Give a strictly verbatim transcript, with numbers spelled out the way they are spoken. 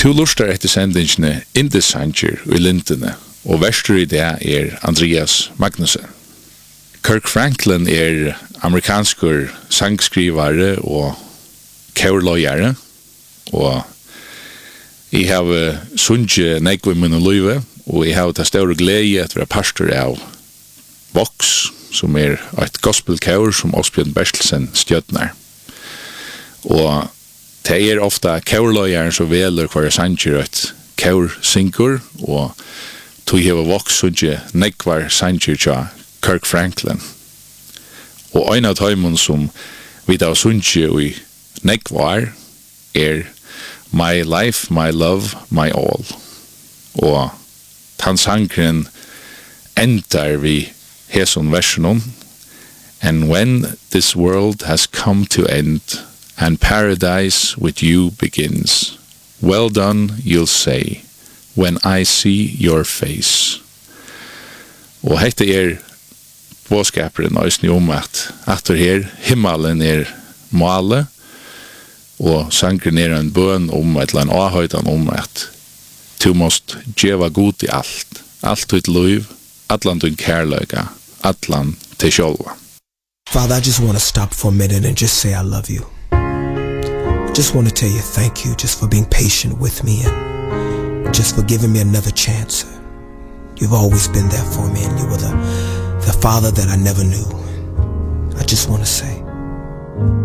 To lustar etter sendingene Indesanger i Lintene, og verster i det er Andreas Magnussen. Kirk Franklin er amerikanskur sangskrivare og kaurløyare, og jeg har sunget nekve mine løyve, og jeg har tatt større glede at være pastor av Vox, som er et gospelkaur som Åsbjørn Bertelsen stjøtner. Og det er ofta kaurløyaren som veler hver sanger et kaursinkur, og tog hever Vox sunget nekvar sanger til Kirk Franklin. Og en av tøymon som vi da sunget i nekvar er My Life, My Love, My All. Og han sangren endar vi heson versionon. And when this world has come to end, and paradise with you begins, well done, you'll say, when I see your face. Og hette er båskaperen òsni om at atter her himmelen er male, og sangren er en bøn om et eller en avhøydan om at du måst djeva god i alt, alt ditt liv, atlan din kærløyga, atlan til sjolva. Father, I just want to stop for a minute and just say I love you. I just want to tell you thank you just for being patient with me and just for giving me another chance. You've always been there for me, and you were the, the father that I never knew. I just want to say